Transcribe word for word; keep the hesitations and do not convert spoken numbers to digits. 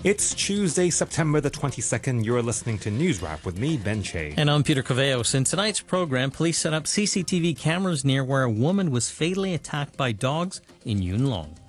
It's Tuesday, September the twenty-second. You're listening to News Wrap with me, Ben Che. And I'm Peter Coveos. In tonight's program, police set up C C T V cameras near where a woman was fatally attacked by dogs in Yuen Long.